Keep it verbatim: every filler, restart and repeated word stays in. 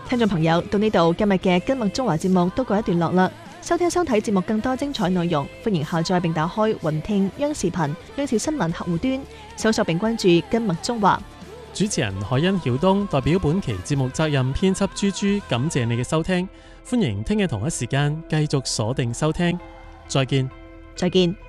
聽眾朋友，到呢度今日嘅今日中華節目都告一段落啦。收聽收睇節目更多精彩內容，歡迎下載並打開雲聽央視頻央視新聞客戶端，搜索並關注今日中華。 主持人海欣曉東代表本期節目責任編輯朱朱，感謝你嘅收聽，歡迎聽日同一時間繼續鎖定收聽，再見， 再見。